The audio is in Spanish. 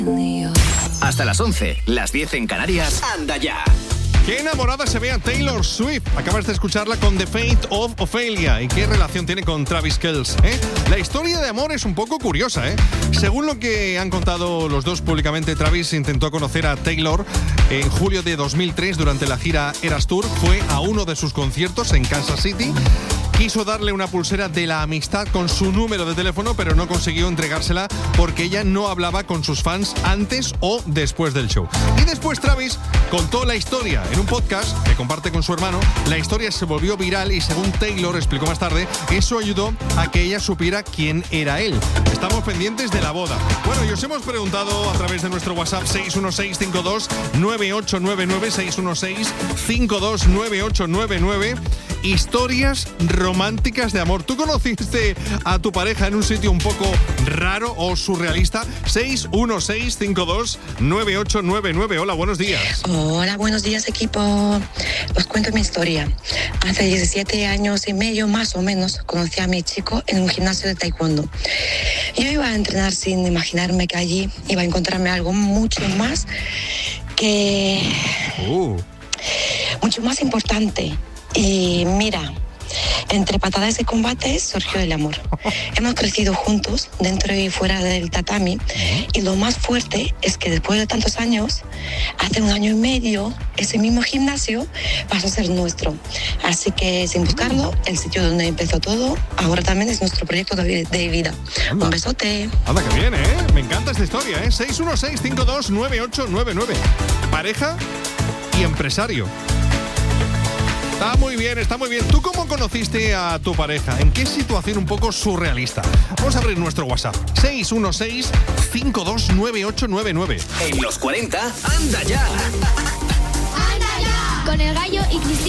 Hasta las 11, las 10 en Canarias. ¡Anda ya! Qué enamorada se ve a Taylor Swift. Acabas de escucharla con The Fate of Ophelia. ¿Y qué relación tiene con Travis Kelce? La historia de amor es un poco curiosa, Según lo que han contado los dos públicamente, Travis intentó conocer a Taylor en julio de 2003 durante la gira Eras Tour. Fue a uno de sus conciertos en Kansas City. Quiso darle una pulsera de la amistad con su número de teléfono, pero no consiguió entregársela porque ella no hablaba con sus fans antes o después del show. Y después Travis contó la historia en un podcast que comparte con su hermano. La historia se volvió viral y, según Taylor explicó más tarde, eso ayudó a que ella supiera quién era él. Estamos pendientes de la boda. Bueno, y os hemos preguntado a través de nuestro WhatsApp 616-52-9899, 616-529899, historias románticas de amor. ¿Tú conociste a tu pareja en un sitio un poco raro o surrealista? 616-529899. Hola, buenos días. Hola, buenos días, equipo. Os cuento mi historia. Hace 17 años y medio, más o menos, conocí a mi chico en un gimnasio de taekwondo. Yo iba a entrenar sin imaginarme que allí iba a encontrarme algo mucho más mucho más importante. Y mira, entre patadas y combates surgió el amor. Hemos crecido juntos, dentro y fuera del tatami. Y lo más fuerte es que después de tantos años, hace 1 año y medio, ese mismo gimnasio pasó a ser nuestro. Así que, sin buscarlo, el sitio donde empezó todo, ahora también es nuestro proyecto de vida. Un besote. Anda, que bien, Me encanta esta historia, 616-529899. Pareja y empresario. Está muy bien, está muy bien. ¿Tú cómo conociste a tu pareja? ¿En qué situación un poco surrealista? Vamos a abrir nuestro WhatsApp. 616-529899. En los 40, ¡anda ya! Con el Gallo y Cristina.